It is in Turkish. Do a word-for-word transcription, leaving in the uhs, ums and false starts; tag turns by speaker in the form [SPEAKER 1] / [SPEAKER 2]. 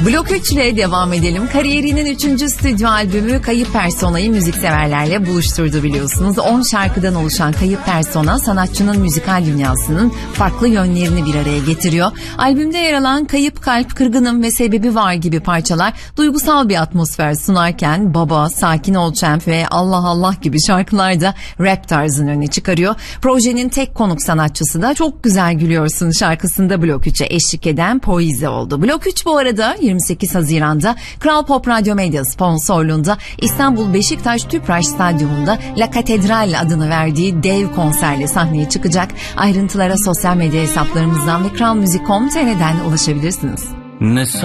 [SPEAKER 1] Blok üç ile devam edelim. Kariyerinin üçüncü stüdyo albümü Kayıp Persona'yı müzikseverlerle buluşturdu biliyorsunuz. on şarkıdan oluşan Kayıp Persona sanatçının müzikal dünyasının farklı yönlerini bir araya getiriyor. Albümde yer alan Kayıp Kalp, Kırgınım ve Sebebi Var gibi parçalar duygusal bir atmosfer sunarken Baba, Sakin Ol Champ ve Allah Allah gibi şarkılar da rap tarzını öne çıkarıyor. Projenin tek konuk sanatçısı da Çok Güzel Gülüyorsun şarkısında Blok üçe eşlik eden Poize oldu. Blok üç bu arada yirmi sekiz Haziran'da Kral Pop Radyo Medya sponsorluğunda İstanbul Beşiktaş Tüpraş Stadyumunda La Katedral adını verdiği dev konserle sahneye çıkacak. Ayrıntılara sosyal medya hesaplarımızdan ve kral müzik nokta com nokta tr'den ulaşabilirsiniz.
[SPEAKER 2] Ne